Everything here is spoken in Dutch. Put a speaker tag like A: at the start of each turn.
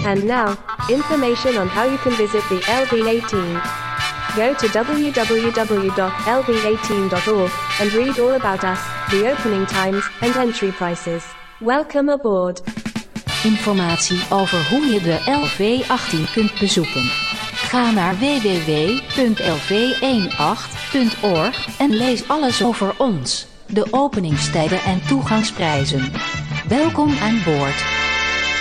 A: And now, information on how you can visit the LV18. Go to www.lv18.org and read all about us, the opening times, and entry prices. Welcome aboard.
B: Informatie over hoe je de LV18 kunt bezoeken. Ga naar www.lv18.org en lees alles over ons, de openingstijden en toegangsprijzen. Welkom aan boord.